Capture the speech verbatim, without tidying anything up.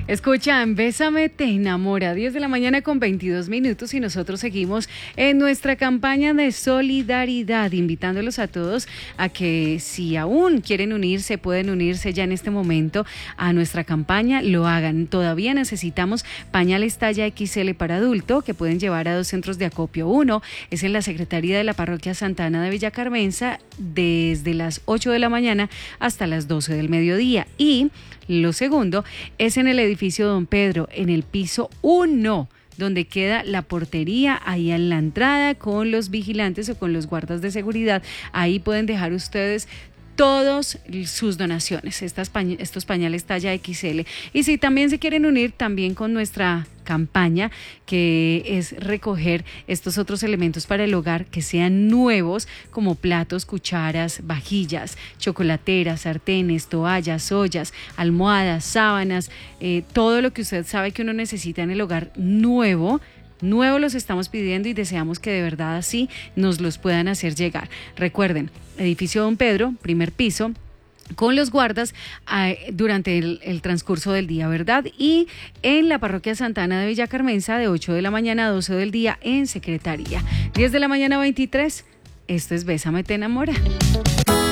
Escuchan, Bésame te enamora, diez de la mañana con veintidós minutos y nosotros seguimos en nuestra campaña de solidaridad, invitándolos a todos a que si aún quieren unirse, pueden unirse ya en este momento a nuestra campaña, lo hagan. Todavía necesitamos pañales talla equis ele para adulto que pueden llevar a dos centros de acopio. Uno es en la Secretaría de la Parroquia Santa Ana de Villa Carmenza desde las ocho de la mañana hasta las doce del mediodía y lo segundo es en el edificio Don Pedro, en el piso uno, donde queda la portería, ahí en la entrada, con los vigilantes o con los guardas de seguridad. Ahí pueden dejar ustedes todas sus donaciones, estas pañ- estos pañales talla equis ele. Y si también se quieren unir también con nuestra campaña, que es recoger estos otros elementos para el hogar que sean nuevos, como platos, cucharas, vajillas, chocolateras, sartenes, toallas, ollas, almohadas, sábanas, eh, todo lo que usted sabe que uno necesita en el hogar nuevo. Nuevo los estamos pidiendo y deseamos que de verdad así nos los puedan hacer llegar. Recuerden, edificio Don Pedro, primer piso, con los guardas eh, durante el, el transcurso del día, ¿verdad? Y en la Parroquia Santa Ana de Villa Carmenza de ocho de la mañana a doce del día en Secretaría. diez de la mañana veintitrés, esto es Bésame te enamora.